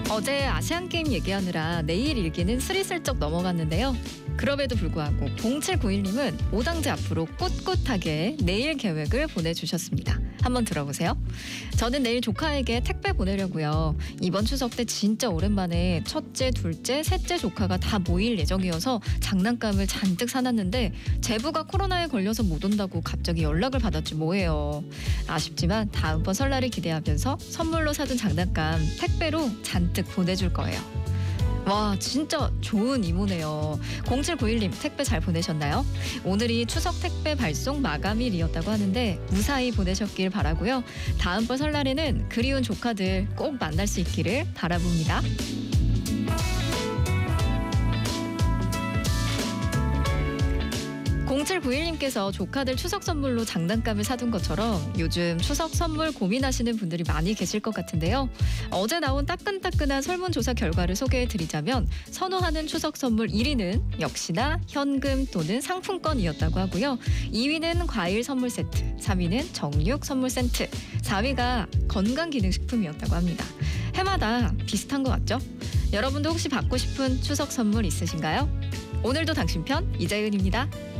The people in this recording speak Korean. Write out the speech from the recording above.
어제 아시안게임 얘기하느라 내일 일기는 스리슬쩍 넘어갔는데요. 그럼에도 불구하고 0791님은 오당제 앞으로 꿋꿋하게 내일 계획을 보내주셨습니다. 한번 들어보세요. 저는 내일 조카에게 택배 보내려고요. 이번 추석 때 진짜 오랜만에 첫째, 둘째, 셋째 조카가 다 모일 예정이어서 장난감을 잔뜩 사놨는데 제부가 코로나에 걸려서 못 온다고 갑자기 연락을 받았지 뭐예요. 아쉽지만 다음번 설날을 기대하면서 선물로 사둔 장난감 택배로 잔뜩 보내줄 거예요. 와, 진짜 좋은 이모네요. 0791님 택배 잘 보내셨나요? 오늘이 추석 택배 발송 마감일이었다고 하는데 무사히 보내셨길 바라고요. 다음번 설날에는 그리운 조카들 꼭 만날 수 있기를 바라봅니다. 0791님께서 조카들 추석 선물로 장난감을 사둔 것처럼 요즘 추석 선물 고민하시는 분들이 많이 계실 것 같은데요. 어제 나온 따끈따끈한 설문조사 결과를 소개해드리자면 선호하는 추석 선물 1위는 역시나 현금 또는 상품권이었다고 하고요. 2위는 과일 선물 세트, 3위는 정육 선물 세트, 4위가 건강기능식품이었다고 합니다. 해마다 비슷한 것 같죠? 여러분도 혹시 받고 싶은 추석 선물 있으신가요? 오늘도 당신 편 이재은입니다.